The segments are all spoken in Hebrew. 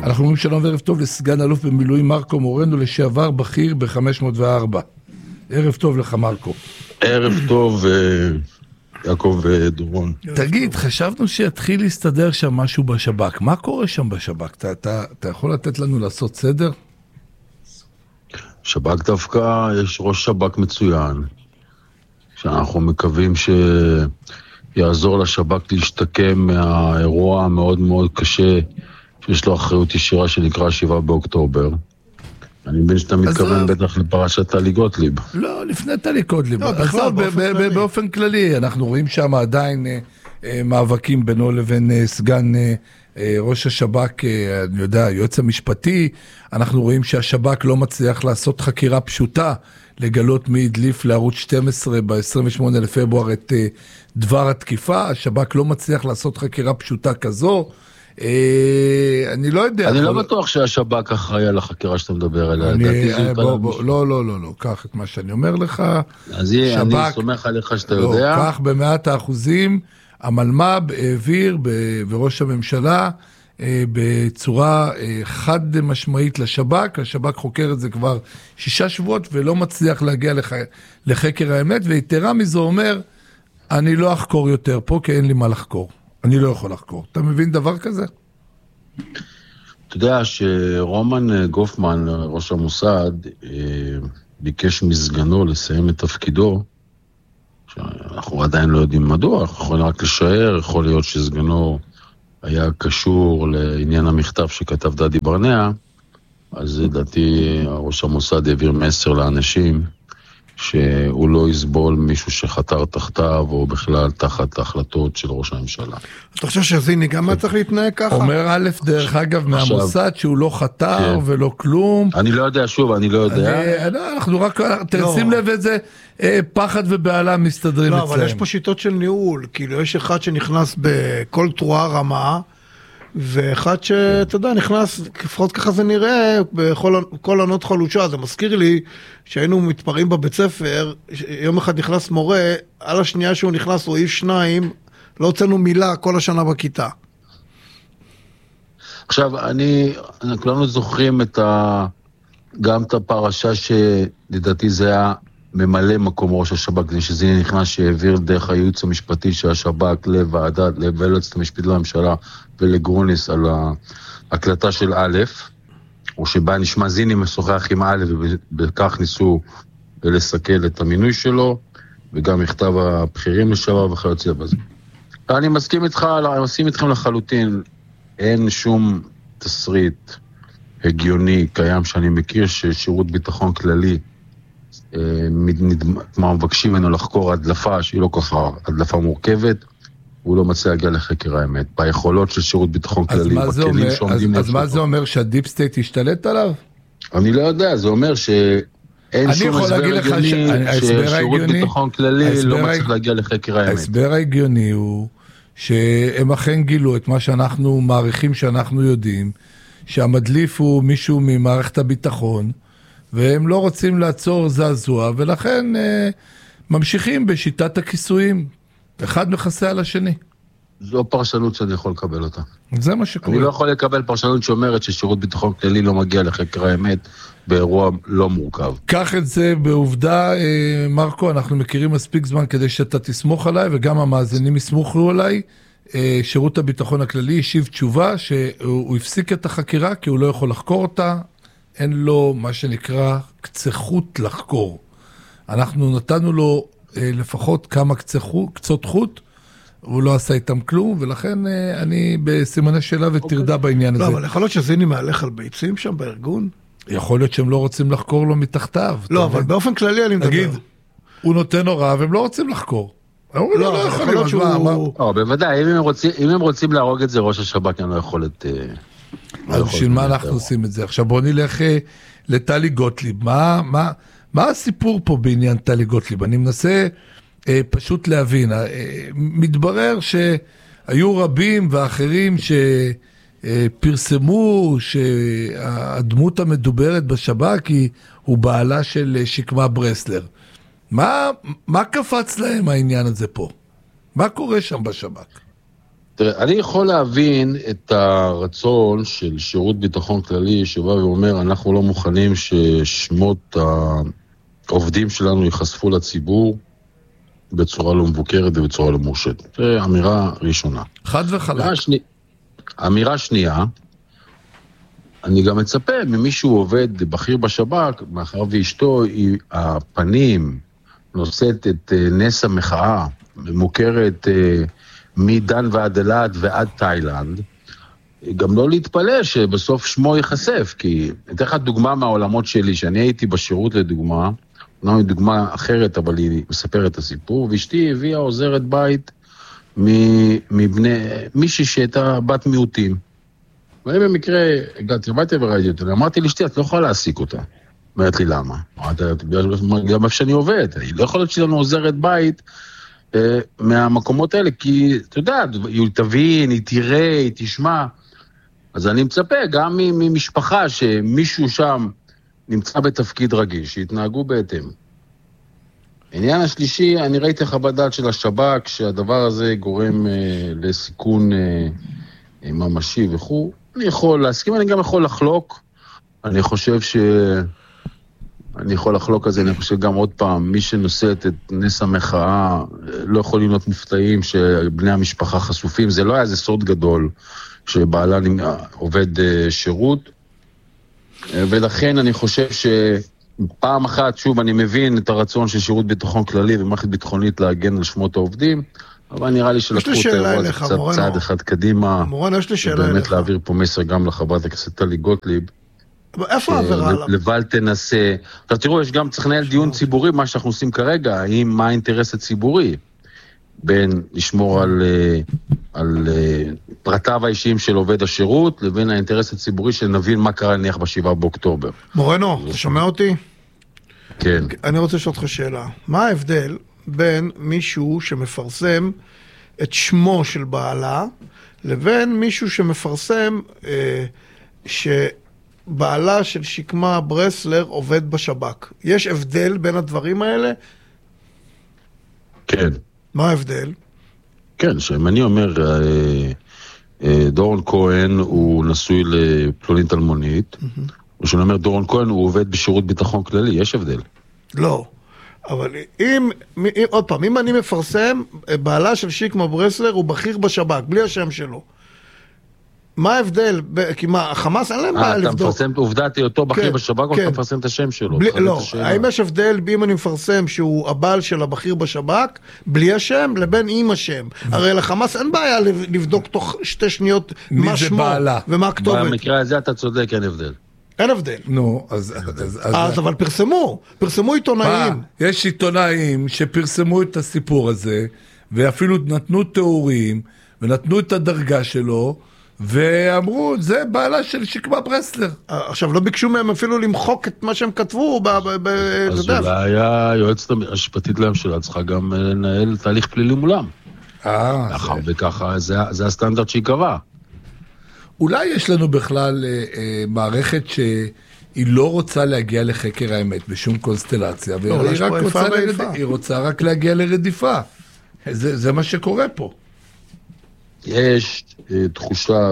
אנחנו אומרים שלום וערב טוב לסגן אלוף במילואים מרקו מורנו, לשעבר בכיר ב-504. ערב טוב לך מרקו. ערב טוב יעקב דורון. תגיד, חשבנו שיתחיל להסתדר שם משהו בשב"כ. מה קורה שם בשב"כ? אתה יכול לתת לנו לעשות סדר? שב"כ דווקא, יש ראש שב"כ מצוין, שאנחנו מקווים שיעזור לשב"כ להשתקם מהאירוע המאוד מאוד קשה, שיש לו אחריות ישירה שנקרא 7 באוקטובר. אני מבין שאתה מתכוון בטח לפרשת טלי גוטליב. לא, לפני טלי גוטליב. באופן כללי, אנחנו רואים שם עדיין מאבקים בינו לבין סגן ראש השב"כ, אני יודע, היועץ המשפטי. אנחנו רואים שהשב"כ לא מצליח לעשות חקירה פשוטה, לגלות מי הדליף לערוץ 12 ב-28 לפברואר את דבר התקיפה. השב"כ לא מצליח לעשות חקירה פשוטה כזו. אני לא יודע. אני לא בטוח שהשב"כ אחראי על החקירה שאתה מדבר עליה. לא, קח את מה שאני אומר לך. אז אני סומך עליך שאתה יודע. קח ב100%, המלמ"ב העביר וראש הממשלה בצורה חד משמעית לשב"כ. השב"כ חוקר את זה כבר 6 שבועות ולא מצליח להגיע לחקר האמת, ויתרה מזו אומר, אני לא אחקור יותר פה כי אין לי מה לחקור. אני לא יכול לחקור. אתה מבין דבר כזה? אתה יודע שרומן גופמן, ראש המוסד, ביקש מסגנו לסיים את תפקידו, שאנחנו עדיין לא יודעים מדוע, אנחנו יכולים רק לשער, יכול להיות שסגנו היה קשור לעניין המכתב שכתב דדי ברנע, אז לדעתי ראש המוסד העביר מסר לאנשים, שהוא לא יסבול מישהו שחתר תחתיו, או בכלל תחת ההחלטות של ראש הממשלה. אתה חושב שזיני גם צריך להתנהג ככה? אומר א' דרך אגב מהמוסד שהוא לא חתר ולא כלום. אני לא יודע, שוב, אני לא יודע. אנחנו רק, תשים לב איזה פחד ובעלה מסתדרים אצלם. לא, אבל יש פה שיטות של ניהול, כאילו יש אחד שנכנס בכל תרועה רמה, ואחד שאתה יודע, נכנס, לפחות ככה זה נראה, בכל עונות חלושה. זה מזכיר לי שהיינו מתפרעים בבית ספר, יום אחד נכנס מורה, על השנייה שהוא נכנס הוא איש 2, לא הוצאנו מילה כל השנה בכיתה. עכשיו, כולנו זוכרים גם את הפרשה שלדעתי זה היה ממלא מקום ראש השב"כ, שזה נכנס שהעביר דרך הייעוץ המשפטי של השב"כ לוועדת, ליועצת המשפטית לממשלה ולגרוניס על ההקלטה של א', או שבה נשמע זיני משוחח עם א', ובכך ניסו לסכל את המינוי שלו, וגם מכתב הבכירים לשעבר וכיוצא בזה. אני מסכים איתכם לחלוטין, אין שום תסריט הגיוני קיים שאני מכיר ששירות ביטחון כללי כמו מבקשים ממנו לחקור הדלפה שהיא לא ככה הדלפה מורכבת, הוא לא מצא להגיע לחקר האמת ביכולות של שירות ביטחון כללי, בכלים שעומדים. אז מה זה אומר, שהדיפ סטייט ישתלט עליו? אני לא יודע, זה אומר שאין שום הסבר הגיוני ששירות ביטחון כללי לא מצליח להגיע לחקר האמת. ההסבר ההגיוני הוא שהם אכן גילו את מה שאנחנו מעריכים שאנחנו יודעים, שהמדליף הוא מישהו ממערכת הביטחון, והם לא רוצים לעצור זעזוע, ולכן ממשיכים בשיטת הכיסויים. אחד מכסה על השני. זו פרשנות שאני יכול לקבל אותה. זה מה שקורה. אני לא יכול לקבל פרשנות שאומרת ששירות ביטחון כללי לא מגיע לחקר האמת באירוע לא מורכב. קח את זה בעובדה, מרקו, אנחנו מכירים מספיק זמן כדי שאתה תסמוך עליי, וגם המאזינים יסמוכו עליי. שירות הביטחון הכללי השיב תשובה שהוא הפסיק את החקירה, כי הוא לא יכול לחקור אותה. אין לו מה שנקרא קצה חוט לחקור. אנחנו נתנו לו לפחות כמה קצות חוט, הוא לא עשה איתם כלום, ולכן אני בסימני שאלה ותרדה בעניין הזה. לא, אבל יכול להיות שזיני מהלך על ביצים שם בארגון? יכול להיות שהם לא רוצים לחקור לו מתחתיו. לא, אבל באופן כללי אני מדבר. נגיד, הוא נותן הוראה והם לא רוצים לחקור. לא, יכול להיות שהוא... בוודאי, אם הם רוצים להרוג את זה, ראש השב"כ אין לו יכולת... אז בשביל מה אנחנו עושים את זה? עכשיו בואו נלך לטלי גוטליב. מה הסיפור פה בעניין טלי גוטליב? אני מנסה פשוט להבין. מתברר שהיו רבים ואחרים שפרסמו שהדמות המדוברת בשב"כ הוא בעלה של שקמה ברסלר. מה קפץ להם העניין הזה פה? מה קורה שם בשב"כ? תראה, אני יכול להבין את הרצון של שירות ביטחון כללי, שבא ואומר, אנחנו לא מוכנים ששמות העובדים שלנו ייחשפו לציבור בצורה לא מבוקרת ובצורה לא מורשת. זו אמירה ראשונה. חד וחלק. אמירה שנייה, אני גם מצפה ממי שהוא עובד בכיר בשב"כ, מאחר ואשתו היא הפנים, נושאת את נס המחאה, מוכרת מדן ועד אלעד ועד תאילנד, גם לא להתפלא שבסוף שמו ייחשף, כי אתן לך דוגמה מהעולמות שלי, שאני הייתי בשירות לדוגמה, לא דוגמה אחרת, אבל היא מספרת את הסיפור, ואשתי הביאה עוזרת בית מישהי שהייתה בת מיעוטים. ואני במקרה הגעתי הביתה וראיתי אותה, אמרתי לאשתי, את לא יכולה להעסיק אותה. אומרת לי, למה? גם איפה שאני עובד, היא לא יכולה להיות שלנו עוזרת בית מהמקומות האלה, כי אתה יודע, היא תבין, היא תראה, היא תשמע. אז אני מצפה גם ממשפחה שמישהו שם נמצא בתפקיד רגיש, שיתנהגו בהתאם. העניין השלישי, אני ראיתי חוות דעת של השב"כ, שהדבר הזה גורם לסיכון ממשי וכו'. אני יכול להסכים, אני גם יכול לחלוק. אני חושב אני יכול לחלוק על זה, אני חושב גם עוד פעם, מי שנושאת את נס המחאה, לא יכולים להיות מופתעים שבני המשפחה חשופים, זה לא היה איזה סוד גדול, שבעלה עובד שירות, ולכן אני חושב שפעם אחת, שוב, אני מבין את הרצון של שירות ביטחון כללי ומערכת ביטחונית להגן על שמות העובדים, אבל נראה לי שלקחו את האירוע הזה קצת צעד אחד קדימה, ובאמת להעביר פה מסר גם לחברת הכנסת טלי גוטליב, איפה העבירה עליו? לבל תנסה. עכשיו תראו, יש גם צריך לנהל דיון ציבורי, מה שאנחנו עושים כרגע, מה האינטרס הציבורי, בין לשמור על פרטיו האישיים של עובד השירות, לבין האינטרס הציבורי שנבין מה קרה נניח ב7 באוקטובר. מורנו, אתה שומע אותי? כן. אני רוצה לשאול אותך שאלה. מה ההבדל בין מישהו שמפרסם את שמו של בעלה, לבין מישהו שמפרסם בעלה של שקמה ברסלר עובד בשב"כ? יש הבדל בין הדברים האלה? כן. מה ההבדל? כן, שאם אני אומר, דורון כהן הוא נשוי לפלונית אלמונית, או שאני אומר, דורון כהן הוא עובד בשירות ביטחון כללי, יש הבדל. לא. אבל עוד פעם, אם אני מפרסם, בעלה של שקמה ברסלר הוא בכיר בשב"כ, בלי השם שלו. מה ההבדל? כי מה, החמאס אין להם בעיה לבדוק. אתה מפרסם עובדתי אותו בכיר בשב"כ, או אתה מפרסם את השם שלו? לא, האם יש הבדל אם אני מפרסם שהוא הבעל של הבכיר בשב"כ, בלי השם, לבין עם השם? הרי לחמאס אין בעיה לבדוק תוך 2 שניות מה שמו ומה הכתובת. במקרה הזה אתה צודק, אין הבדל. אין הבדל. נו, אז אבל פרסמו עיתונאים. יש עיתונאים שפרסמו את הסיפור הזה, ואפילו נתנו תיאורים, ונתנו את הדרגה שלו, ואמרו, זה בעלה של שקמה ברסלר. עכשיו, לא ביקשו מהם אפילו למחוק את מה שהם כתבו. אז אולי היועצת המשפטית לממשלה צריכה גם לנהל תהליך פלילי מולם. וככה, זה הסטנדרט שהיא קבעה. אולי יש לנו בכלל מערכת שהיא לא רוצה להגיע לחקר האמת בשום קונסטלציה, והיא רוצה רק להגיע לרדיפה. זה מה שקורה פה. יש תחושה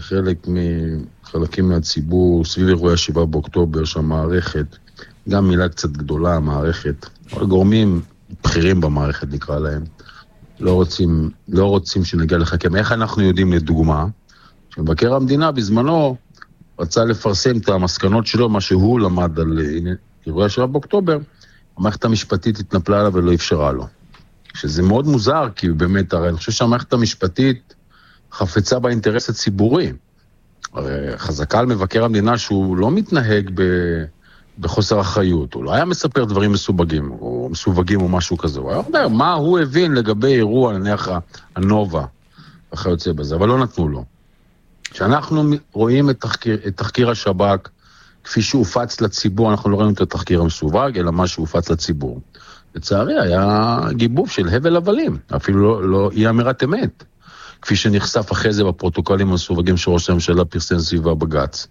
חלקים מהציבור, סביב אירועי 7 באוקטובר, שהמערכת, גם מילה קצת גדולה, המערכת, גורמים בכירים במערכת נקרא להם, לא רוצים שנגיע לחקר. איך אנחנו יודעים לדוגמה, שמבקר המדינה בזמנו רצה לפרסם את המסקנות שלו, מה שהוא למד על אירועי 7 באוקטובר, המערכת המשפטית התנפלה עליו ולא אפשרה לו. שזה מאוד מוזר, כי באמת, הרי אני חושב שהמערכת המשפטית חפצה באינטרס הציבורי. חזקה על מבקר המדינה שהוא לא מתנהג בחוסר אחריות, הוא לא היה מספר דברים מסווגים או משהו כזה, הוא היה אומר מה הוא הבין לגבי אירוע, נניח הנובה, אחרי יוצא בזה, אבל לא נתנו לו. כשאנחנו רואים את תחקיר השב"כ, כפי שהופץ לציבור, אנחנו לא רואים את התחקיר המסווג, אלא מה שהופץ לציבור. לצערי היה גיבוב של הבל הבלים, אפילו לא אי אמירת אמת. כפי שנחשף אחרי זה בפרוטוקולים המסווגים שראש הממשלה פרסם סביב הבג"ץ.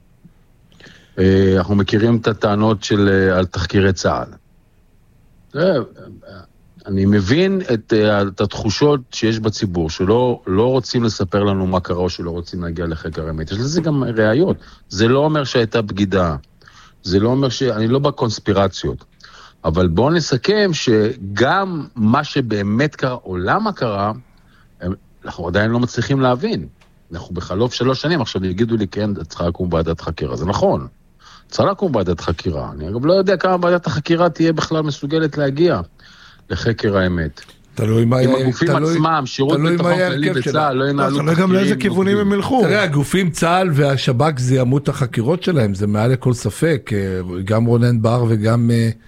אנחנו מכירים את הטענות על תחקירי צה"ל. אני מבין את התחושות שיש בציבור, שלא רוצים לספר לנו מה קרה, או שלא רוצים להגיע לחקר האמת. יש לזה גם ראיות. זה לא אומר שהייתה בגידה. זה לא אומר אני לא בקונספירציות. אבל בואו נסכם שגם מה שבאמת קרה, או למה קרה, אנחנו עדיין לא מצליחים להבין. אנחנו בחלוף 3 שנים, עכשיו יגידו לי, כן, צריכה לקום ועדת חקירה. זה נכון. צריכה לקום ועדת חקירה. אני אגב לא יודע כמה ועדת החקירה תהיה בכלל מסוגלת להגיע לחקר האמת. תלוי מה עם הגופים עצמם, שירות ביטחון כללי בצה"ל, לא ינהלו תחקירים. גם לאיזה כיוונים הם ילכו. תראה, הגופים צה"ל והשב"כ זיהמו את החקירות שלהם, זה מעל לכל ספק. גם רונן בר וגם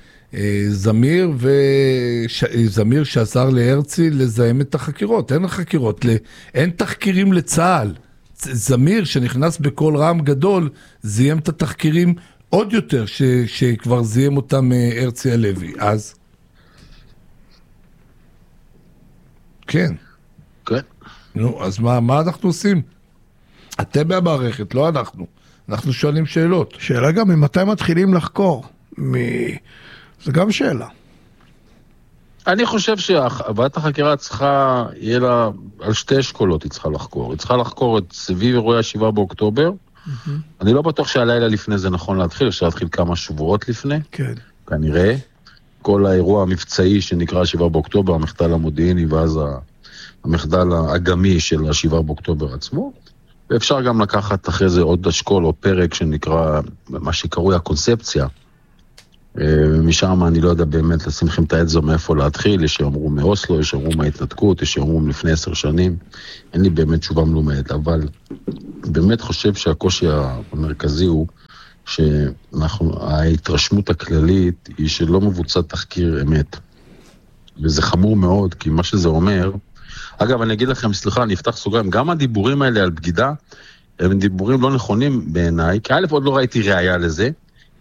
זמיר שעזר להרצי לזהם את החקירות. אין חקירות, אין תחקירים לצה"ל. זמיר שנכנס בכל רעם גדול, זיהם את התחקירים עוד יותר שכבר זיהם אותם הרצי הלוי. אז כן. כן. נו, אז מה אנחנו עושים? אתם במערכת, לא אנחנו. אנחנו שואלים שאלות. שאלה גם ממתי מתחילים לחקור? זה גם שאלה. אני חושב שוועדת החקירה צריכה, יהיה לה, על 2 אשכולות היא צריכה לחקור. היא צריכה לחקור את סביב אירועי 7 באוקטובר. אני לא בטוח שהלילה לפני זה נכון להתחיל, אפשר להתחיל כמה שבועות לפני. כן. כנראה. כל האירוע המבצעי שנקרא 7 באוקטובר, המחדל המודיעיני, ואז המחדל הגמי של 7 באוקטובר עצמו. ואפשר גם לקחת אחרי זה עוד אשכול או פרק שנקרא, מה שקרוי הקונספציה. משם אני לא יודע באמת לשים לכם את האצבע מאיפה להתחיל, יש שאומרו מאוסלו, יש שאומרו מההתנתקות, יש שאומרו לפני 10 שנים, אין לי באמת תשובה מלומדת, אבל באמת חושב שהקושי המרכזי הוא שההתרשמות הכללית היא שלא מבוצע תחקיר אמת, וזה חמור מאוד, כי מה שזה אומר, אגב אני אגיד לכם, סליחה, אני אפתח סוגריים, גם הדיבורים האלה על בגידה, הם דיבורים לא נכונים בעיניי, כי א' עוד לא ראיתי ראייה לזה,